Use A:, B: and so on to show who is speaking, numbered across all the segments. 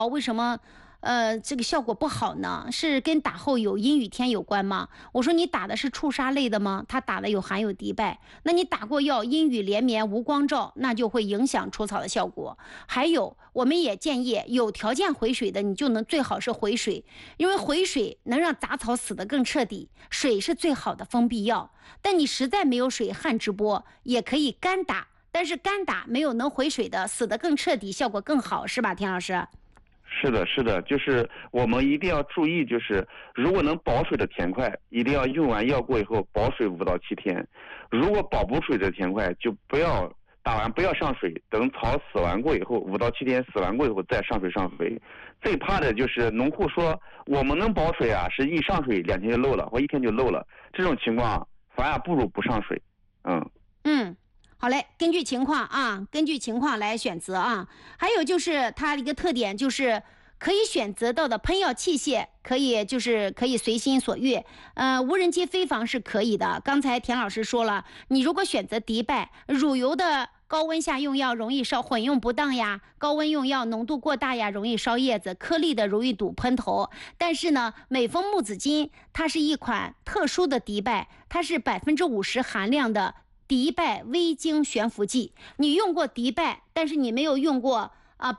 A: 为什么这个效果不好呢？是跟打后有阴雨天有关吗？我说你打的是触杀类的吗？他打的含有敌败，那你打过药，阴雨连绵无光照，那就会影响除草的效果。还有，我们也建议有条件回水的，你就能最好是回水，因为回水能让杂草死得更彻底，水是最好的封闭药。但你实在没有水，旱直播也可以干打，但是干打没有能回水的，死得更彻底，效果更好，是吧，田老师？
B: 是的，是的，就是我们一定要注意，就是如果能保水的田块，一定要用完药过以后保水5到7天。如果保不水的田块，就不要打完不要上水，等草死完过以后5到7天死完过以后再上水上肥。最怕的就是农户说我们能保水啊，是一上水2天就漏了，或1天就漏了，这种情况反而不如不上水。
A: 好嘞，根据情况啊，根据情况来选择啊。还有就是它的一个特点就是可以选择到的喷药器械可以随心所欲。无人机飞防是可以的。刚才田老师说了，你如果选择敌败，乳油的高温下用药容易烧，混用不当呀，高温用药浓度过大呀，容易烧叶子，颗粒的容易堵喷头。但是呢，美丰木子金它是一款特殊的敌败，它是50%含量的敌败微晶悬浮剂。你用过敌败，但是你没有用过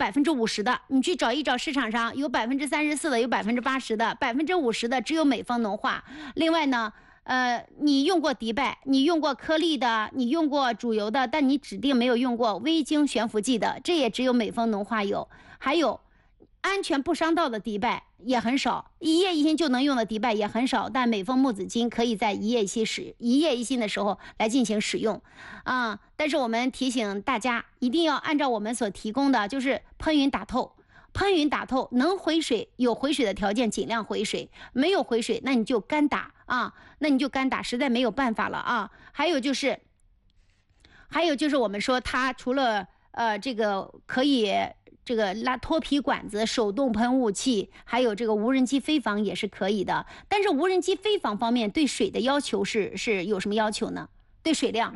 A: 50%的，你去找一找市场上有34%的，有80%的，50%的只有美丰农化。另外呢，你用过敌败，你用过颗粒的，你用过主油的，但你指定没有用过微晶悬浮剂的，这也只有美丰农化有。还有安全不伤到的敌败也很少，一叶一心就能用的敌败也很少，但美丰木子金可以在一叶一心的时候来进行使用但是我们提醒大家一定要按照我们所提供的，就是喷云打透，能回水，有回水的条件尽量回水，没有回水那你就干打实在没有办法了啊。还有就是我们说它除了这个可以这个拉脱皮管子、手动喷雾器，还有这个无人机飞防也是可以的。但是无人机飞防方面对水的要求是有什么要求呢？对水量？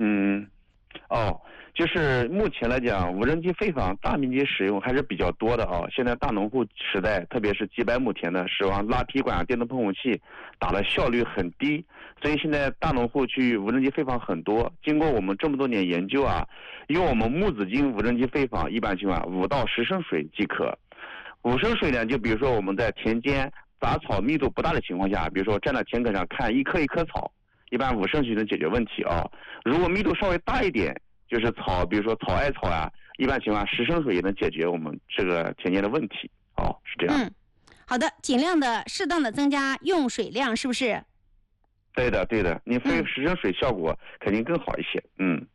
B: 就是目前来讲，无人机飞防大面积使用还是比较多的啊。现在大农户时代，特别是几百亩田的，使用拉皮管、电动喷雾器，打的效率很低，所以现在大农户去无人机飞防很多。经过我们这么多年研究啊，用我们木子金无人机飞防，一般情况5到10升水即可。5升水呢，就比如说我们在田间杂草密度不大的情况下，比如说站在田埂上看一棵一棵草，一般5升水能解决问题啊。如果密度稍微大一点，就是草，比如说草艾草啊，一般情况10升水也能解决我们这个田间的问题。是这样。
A: 好的，尽量的适当的增加用水量，是不是？
B: 对的，你费10升水效果肯定更好一些。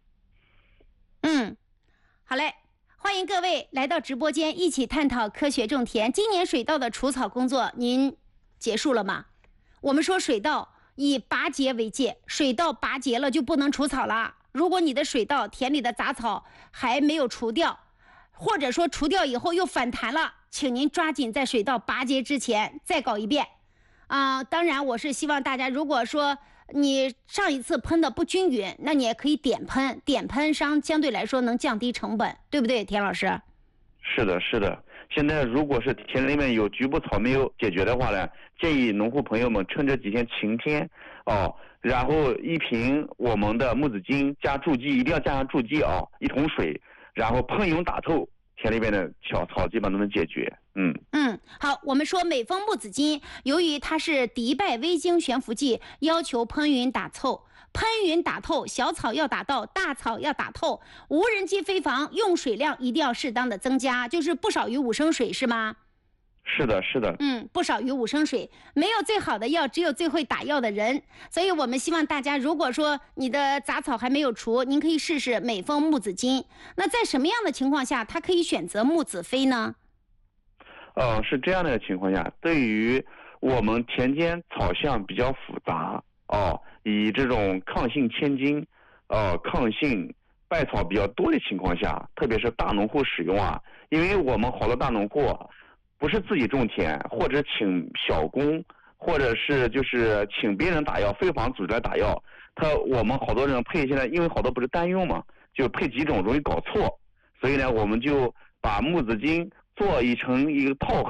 A: 好嘞，欢迎各位来到直播间，一起探讨科学种田。今年水稻的除草工作您结束了吗？我们说水稻以拔节为界，水稻拔节了就不能除草了。如果你的水稻田里的杂草还没有除掉，或者说除掉以后又反弹了，请您抓紧在水稻拔节之前再搞一遍当然我是希望大家，如果说你上一次喷的不均匀，那你也可以点喷相对来说能降低成本，对不对，田老师？
B: 是的。现在如果是田里面有局部草没有解决的话呢，建议农户朋友们趁这几天晴天然后一瓶我们的木子金加助剂，一定要加上助剂1桶水，然后喷涌打透，田里面的小草基本都能解决。
A: 好，我们说美丰木子金，由于它是敌败微晶悬浮剂，要求喷云打透，小草要打到，大草要打透。无人机飞防用水量一定要适当的增加，就是不少于5升水，是吗？
B: 是的。
A: 不少于5升水。没有最好的药，只有最会打药的人。所以我们希望大家，如果说你的杂草还没有除，您可以试试美丰木子金。那在什么样的情况下它可以选择木子飞呢？
B: 是这样的情况下，对于我们田间草相比较复杂以这种抗性千金抗性败草比较多的情况下，特别是大农户使用因为我们好多大农户不是自己种田，或者请小工，或者是就是请别人打药，飞防组织来打药，我们好多人配，现在因为好多不是单用嘛，就配几种容易搞错，所以呢我们就把木子金做成一个套盒。